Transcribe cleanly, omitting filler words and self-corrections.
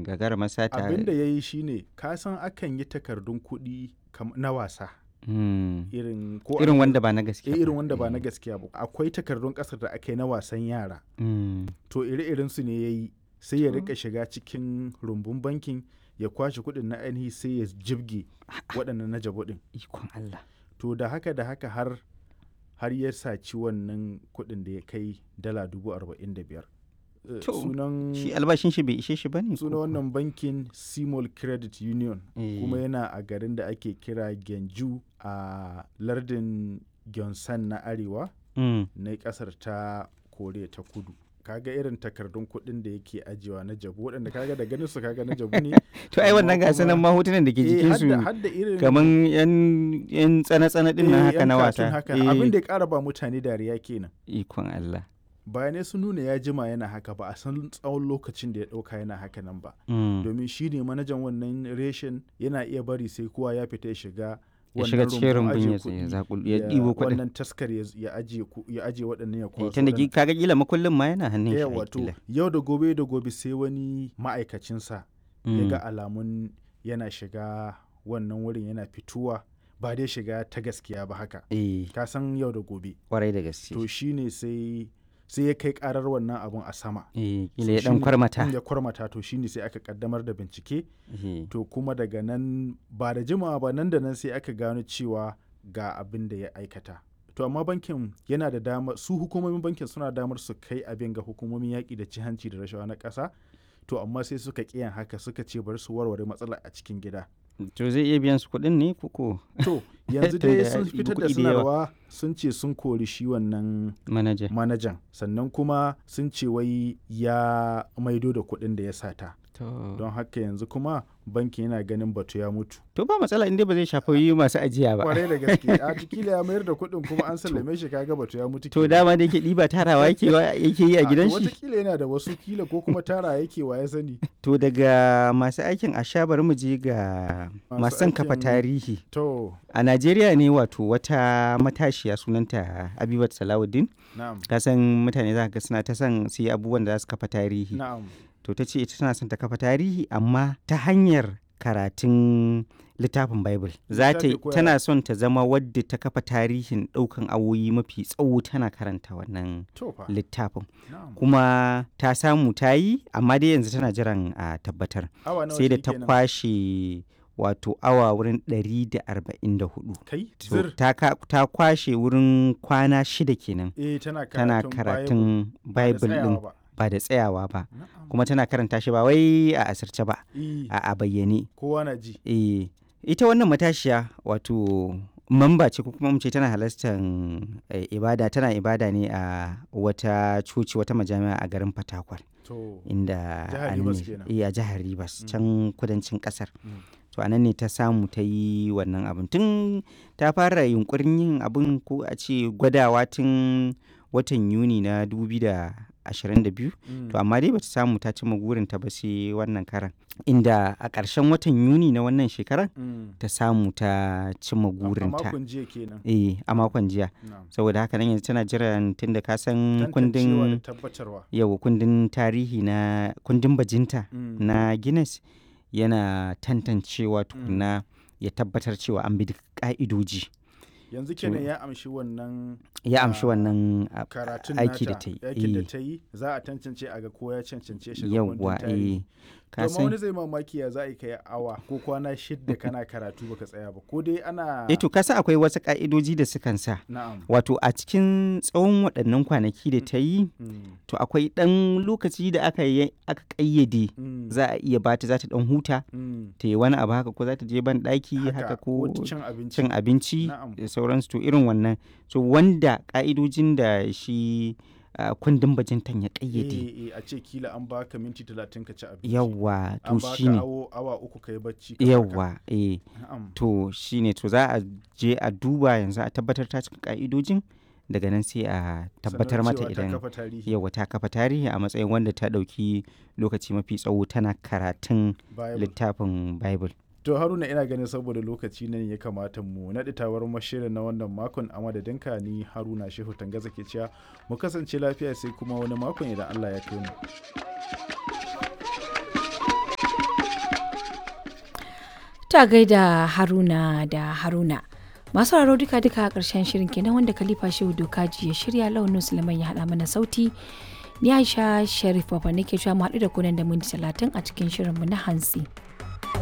wannan gagarumar sata. Abin da ya yi shine ka san akan yi takardun kuɗi na wasa. Irin wanda ba na gaskiya irin wanda ba na gaskiya ba. Akwai takardun ƙasar da aka yi na wasan yara. To ire-iren su ne ya yi, sai ya rika shiga cikin rumbun bankin ya kwashe kuɗin na ainihi sai ya jibge waɗannan na jabo ɗin. Ikon Allah. To da haka har ya saci wannan kuɗin da ya kai dala 45,000. Sunan shi albashin shi bai ishe shi bane. Sunan wannan bankin Simol Credit Union, kuma yana a garin da ake kira Genju a lardin Gyeonsan na arewa na kasar ta Koriya ta Kudu. Kaga irin takardun kuɗin da yake ajiyewa na jabu, waɗanda kaga da ganin su kaga na jabu ne. To ai wannan gasa nan mahotunan da ke jikin su kaman yan tsana-tsana din nan haka na wasa. Abin da ya ƙara ba mutane dariya kenan. Ikon Allah. Bayanai sun nuna ya jima yana haka, ba a san tsawon lokacin da ya ɗauka yana haka nan ba. Domin shi ne manajan wannan reshen, yana iya bari sai kowa ya fita ya shiga cikin rumbun ya ɗibo kuɗin. Wannan taskar ya ajiye waɗannan ya kwaso. Tunda kaga kila makullin ma yana hannun shi. Wato yau da gobe sai wani ma'aikacinsa ya ga alamun yana shiga wannan wurin, yana fituwa ba dai shiga ta gaskiya ba haka. Ka san yau da gobe. Kwarai da gaske. To shine sai ya kai karar wannan abun a sama. Kila ya dan kwarmata. Ya kwarmata, to shine sai aka kaddamar da bincike. To kuma daga nan ba da jimawa ba, nan da nan sai aka gano cewa ga abin da ya aikata. To amma bankin yana da dama, su hukumomin bankin suna damar su kai abin ga hukumomin yaƙi da cin hanci da rashawa na ƙasa. To amma sai suka ƙiyan haka, suka ce bari su warware matsalar a cikin gida. To zai iya biyan su kuɗin ne koko? To yanzu dai sun fitar da sanarwa, sun ce sun kori shi wannan manajan, sannan kuma sun ce wai ya maido da kuɗin da ya sata. Don haka yanzu kuma bankin yana ganin batu ya mutu. To ba matsala inda ba zai shafi masu ajiya ba. Kwarai da gaske. A kila ya mayar da kuɗin kuma an sallame shi, kaga batu ya mutu. To dama da yake ɗiba tarawa yake yi a gidan shi. Wataƙila yana da wasu kila, ko kuma tara yake wa ya sani. To daga masu aikin asha bari mu je ga masu kafa tarihi. To a Najeriya ne, wato wata matashiya sunanta Abibat Salawuddin. Ka san mutane za ka ga suna ta son su yi abubuwan da za su kafa tarihi. To ta ce ita tana son ta kafa tarihi amma ta hanyar karatun littafin Bible. Tana son ta zama wadda ta kafa tarihin ɗaukan awoyi mafi tsawo tana karanta wannan littafin. Kuma ta samu ta yi, amma dai yanzu tana jiran a tabbatar. Sai da ta kwashe wato awa wurin 144. Ta kwashe wurin kwana 6 kenan. Tana karatun Bible din ba da tsayawa ba. Kuma tana karanta shi ba wai a asirce ba, a bayyane. Kowa na ji. Ita wannan matashiya wato mamba ce, ko kuma mu ce tana halartar ibada, tana ibada ne a wata coci, wata majami'a a garin Fatakwal. Inda a jihar Rivers, can kudancin kasar. To anan ne ta samu ta yi wannan abin. Tun ta fara yunkurin yin abin, ko a ce gwadawa, tun watan Yuni na 2022. To amma dai bata samu ta cimma gurinta ba sai wannan karan, inda a ƙarshen watan Yuni na wannan shekarar ta samu ta cimma gurinta. A makon jiya kenan. A makon jiya. Saboda haka nan yanzu tana jiran, tunda ka san kundin tarihi na kundin bajinta na Guinness yana tantancewa tukuna ya tabbatar cewa an bi duk ka'idoji. Yanzu kenan ya amshi wannan aiki da ta yi. Za a tantance a ga ko ya cancance shi ga kundin tarihi. Kuma wani zai mamaki ya za a yi kai awa ko kwana 6 kana karatu baka tsaya ba, ko dai ana to kasa akwai wasu ka'idoji da sukan sa. Wato a cikin tsawon waɗannan kwanaki da ta yi, to akwai ɗan lokaci da aka ƙayyade za a iya bata, za ta ɗan huta, ta yi wani abu haka, ko za ta je ban ɗaki haka, ko cin abinci da sauransu. To irin wannan, so wanda ka'idojin da shi kundin bajintan ya kayyade. A ce kila an baka minti 30 ka ci abinci. Yawwa, to shine. Awa 3 kai bacci. Yawwa, to shine, to za a je a duba yanzu a tabbatar ta cika ka'idojin, daga nan sai a tabbatar mata idan yawwa ta kafa tarihi a matsayin wanda ta dauki lokaci mafi tsawo tana karatun littafin Bible. To Haruna, ina ganin saboda lokaci ne ya kamata mu naɗi tawar mashirin na wannan makon, a madadinka ni Haruna Shehu Tangaza ke cewa mu kasance lafiya sai kuma wani makon idan Allah ya kai mu. Ta gaida Haruna da Haruna. Masu sauraro duka-duka a ƙarshen shirin kenan wanda Khalifa Shehu Dokaji ya shirya, Launin Suleiman ya haɗa mana sauti. Ni Aisha Sharif Baba nake cewa mu haɗu da ku nan da minti 30 a cikin shirinmu na hantsi.